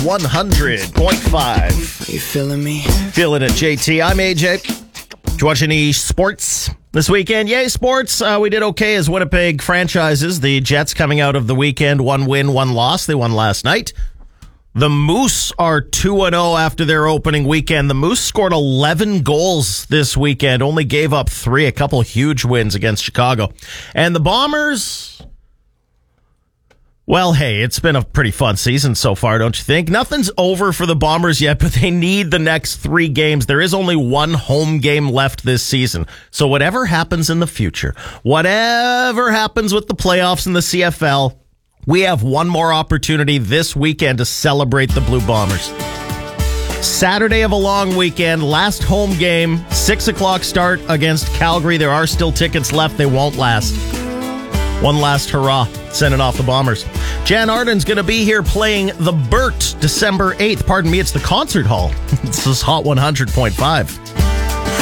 100.5. Are you feeling me? Feeling it, JT. I'm AJ. Did you watch any sports this weekend? Yay, sports. We did okay as Winnipeg franchises. The Jets coming out of the weekend, 1 win, 1 loss. They won last night. The Moose are 2-0 after their opening weekend. The Moose scored 11 goals this weekend, only gave up 3, a couple huge wins against Chicago. And the Bombers, well, hey, it's been a pretty fun season so far, don't you think? Nothing's over for the Bombers yet, but they need the next 3 games. There is only 1 home game left this season. So whatever happens in the future, whatever happens with the playoffs in the CFL, we have one more opportunity this weekend to celebrate the Blue Bombers. Saturday of a long weekend, last home game, 6 o'clock start against Calgary. There are still tickets left. They won't last. One last hurrah, sending off the Bombers. Jan Arden's going to be here playing the Burt December 8th. Pardon me, it's the Concert Hall. This is Hot 100.5.